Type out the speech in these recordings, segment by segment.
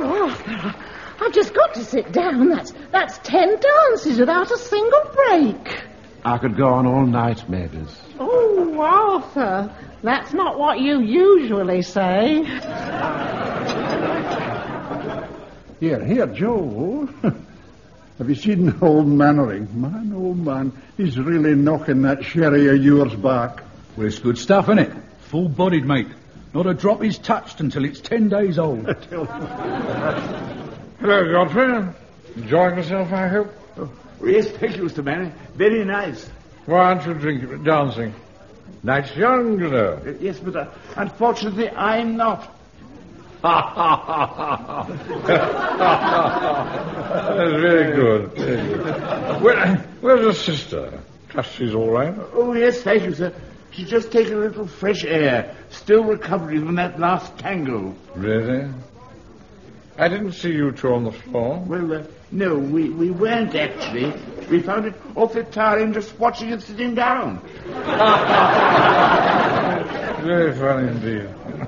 Oh, Arthur, I've just got to sit down. That's 10 dances without a single break. I could go on all night, Mavis. Oh, Arthur, that's not what you usually say. Here, Joe. Have you seen old Mannering? Man, old man, he's really knocking that sherry of yours back. Well, it's good stuff, isn't it? Full-bodied, mate. Not a drop is touched until it's 10 days old. Hello, Godfrey. Enjoying yourself, I hope? Oh, yes, thank you, Mr. Manning. Very nice. Why aren't you dancing? Night's young, you know. Yes, but unfortunately, I'm not. That's very good. Very good. Where's your sister? Trust she's all right? Oh, yes, thank you, sir. She's just taken a little fresh air. Still recovering from that last tango. Really? I didn't see you two on the floor. Well, no, we weren't actually. We found it awfully tiring just watching it sitting down. Very funny indeed.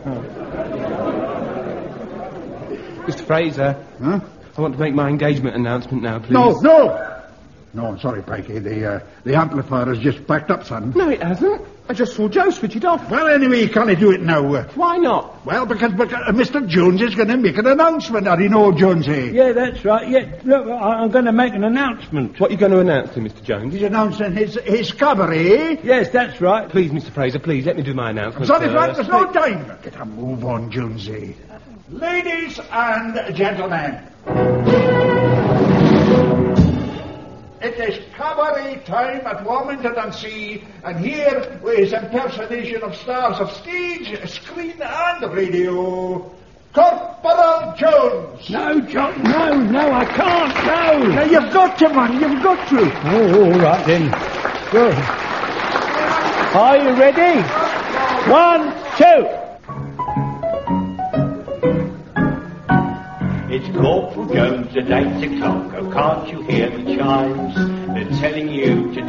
Mr. Fraser. Huh? I want to make my engagement announcement now, please. No, I'm sorry, Pikey. The amplifier has just backed up, son. No, it hasn't. I just saw Joe switch it off. Well, anyway, you can't do it now. Why not? Well, because Mr. Jones is going to make an announcement. How do you know, Jonesy? Yeah, that's right. Yeah, look, I'm going to make an announcement. What are you going to announce to Mr. Jones? He's announcing his cabaret. Yes, that's right. Please, Mr. Fraser, please, let me do my announcement. Sorry, Frank, there's no time. Get a move on, Jonesy. Ladies and gentlemen, it is cabaret time at Warmington-on-Sea, and here is impersonation of stars of stage, screen, and radio. Corporal Jones. No, John, no, I can't, no. Now, you've got to, man, you've got to. Oh, all right then. Good. Are you ready? 1, 2. It's Corporal Jones at 8 o'clock. Oh, can't you hear the chimes? They're telling you to